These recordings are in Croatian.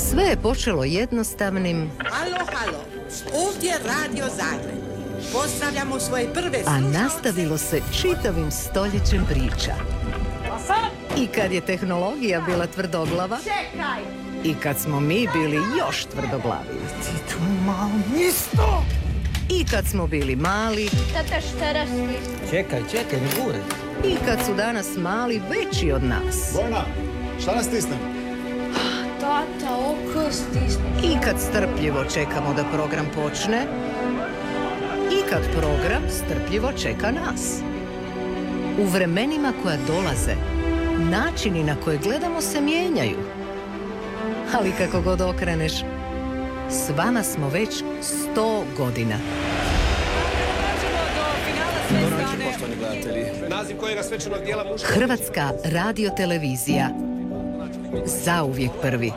Sve je počelo jednostavnim... Halo, ovdje Radio Zagreb. Pozdravljamo svoje prve a slušalce. nastavilo se čitavim stoljećem priča. I kad je tehnologija bila tvrdoglava, i kad smo mi bili još tvrdoglaviji. Ti tu malo isto! I kad smo bili mali, Tata, šta rasli? Čekaj, ne gure. i kad su danas mali veći od nas. Bojana, šta nas stisnem? Tata, oko stisni. I kad strpljivo čekamo da program počne, i kad program strpljivo čeka nas. U vremenima koja dolaze, načini na koje gledamo se mijenjaju. Ali kako god okreneš, s vama smo već 100 godina. Poštovani gledatelji, naziv kojega svečanog dijela muška... Hrvatska radiotelevizija. Zauvijek prvi.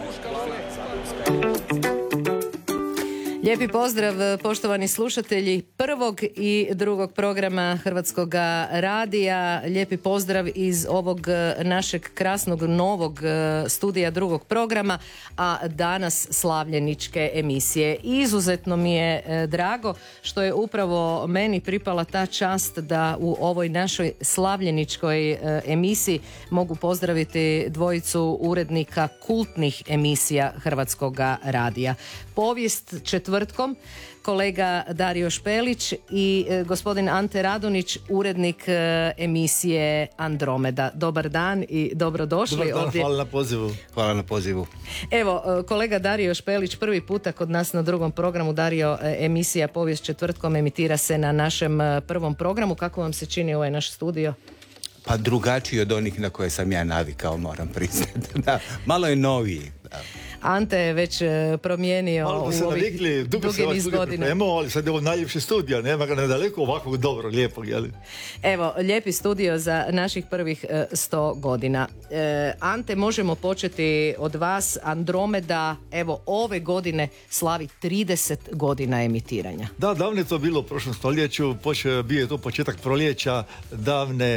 Lijepi pozdrav, poštovani slušatelji prvog i drugog programa Hrvatskog radija. Lijepi pozdrav iz ovog našeg krasnog novog studija drugog programa, a danas slavljeničke emisije. Izuzetno mi je drago što je upravo meni pripala ta čast da u ovoj našoj slavljeničkoj emisiji mogu pozdraviti dvojicu urednika kultnih emisija Hrvatskog radija. Povijest četvrtkom, kolega Dario Špelić i gospodin Ante Radonić, urednik emisije Andromeda. Dobar dan i dobrodošli. Dobar dan, ovdje. Hvala na pozivu. Evo, kolega Dario Špelić, prvi puta kod nas na drugom programu. Dario, emisija Povijest četvrtkom emitira se na našem prvom programu. Kako vam se čini ovaj naš studio? Pa drugačiji od onih na koje sam ja navikao, moram priznati. Da, malo je noviji. Da. Ante je već promijenio Malo u se ovih navikli, dugo se dugi ovaj niz studio godina. pripremao, ali sad je ovo najljepši studija, nema ga nedaleko ovakvog dobro, lijepog, jeli? Evo, lijepi studio za naših prvih 100 godina. Ante, možemo početi od vas. Andromeda, evo, ove godine slavi 30 godina emitiranja. Da, davno je to bilo u prošlom stoljeću, bio je to početak proljeća davne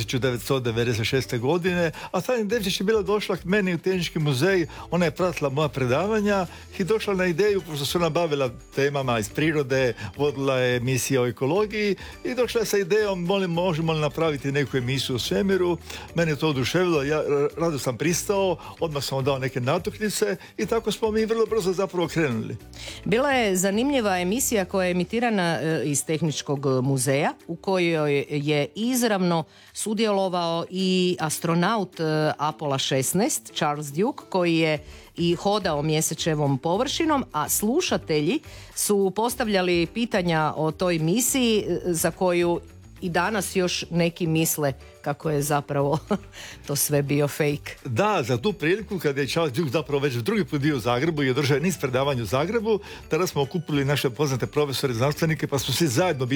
1996. godine, a Tanja Devčić je bila došla k meni u Tehnički muzej, ona je pratila moja predavanja i došla na ideju, pošto se ona bavila temama iz prirode, vodila je emisije o ekologiji i došla je sa idejom, možemo li napraviti neku emisiju o svemiru. Mene je to oduševilo, ja rado sam pristao, odmah sam dao neke natuknice i tako smo mi vrlo brzo zapravo krenuli. Bila je zanimljiva emisija koja je emitirana iz Tehničkog muzeja, u kojoj je izravno sudjelovao i astronaut Apollo 16, Charles Duke, koji je i hodao mjesečevom površinom, a slušatelji su postavljali pitanja o toj misiji za koju i danas još neki misle kako je zapravo to sve bio fake. Da, za tu priliku kada je Charles Duke zapravo već drugi put bio u Zagrebu i održao niz predavanja u Zagrebu, tada smo okupili naše poznate profesore, znanstvenike, pa smo svi zajedno bili